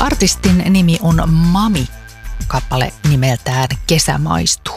Artistin nimi on Mami, kappale nimeltään Kesä maistuu.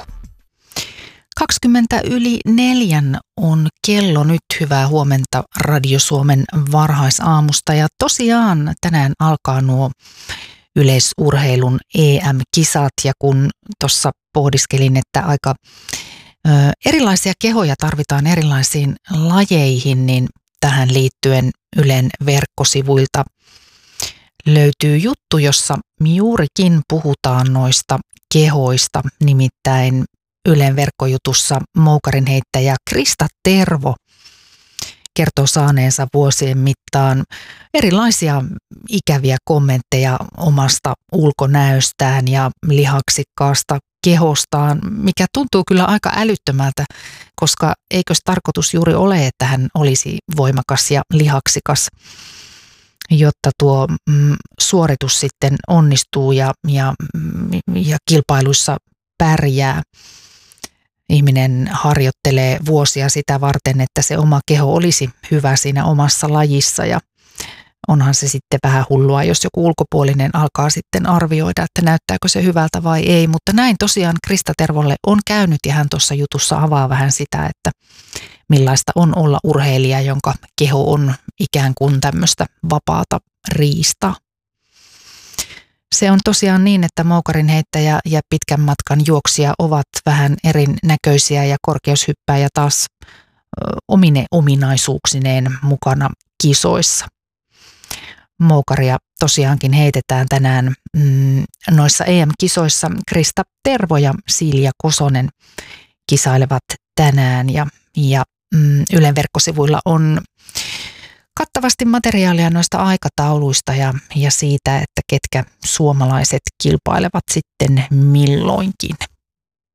4:20 on kello nyt, hyvää huomenta Radio Suomen varhaisaamusta. Ja tosiaan tänään alkaa nuo yleisurheilun EM-kisat, ja kun tuossa pohdiskelin, että aika erilaisia kehoja tarvitaan erilaisiin lajeihin, niin tähän liittyen Ylen verkkosivuilta löytyy juttu, jossa juurikin puhutaan noista kehoista. Nimittäin Ylen verkkojutussa moukarinheittäjä Krista Tervo kertoo saaneensa vuosien mittaan erilaisia ikäviä kommentteja omasta ulkonäöstään ja lihaksikkaasta kehostaan, mikä tuntuu kyllä aika älyttömältä, koska eikös tarkoitus juuri ole, että hän olisi voimakas ja lihaksikas, jotta tuo suoritus sitten onnistuu ja kilpailuissa pärjää. Ihminen harjoittelee vuosia sitä varten, että se oma keho olisi hyvä siinä omassa lajissa, ja onhan se sitten vähän hullua, jos joku ulkopuolinen alkaa sitten arvioida, että näyttääkö se hyvältä vai ei. Mutta näin tosiaan Krista Tervolle on käynyt, ja hän tuossa jutussa avaa vähän sitä, että millaista on olla urheilija, jonka keho on ikään kuin tämmöistä vapaata riistaa. Se on tosiaan niin, että moukarinheittäjä ja pitkän matkan juoksija ovat vähän erinäköisiä, ja korkeushyppääjä taas omine ominaisuuksineen mukana kisoissa. Moukaria tosiaankin heitetään tänään noissa EM-kisoissa. Krista Tervo ja Silja Kosonen kisailevat tänään, ja Ylen verkkosivuilla on kattavasti materiaalia noista aikatauluista ja siitä, että ketkä suomalaiset kilpailevat sitten milloinkin.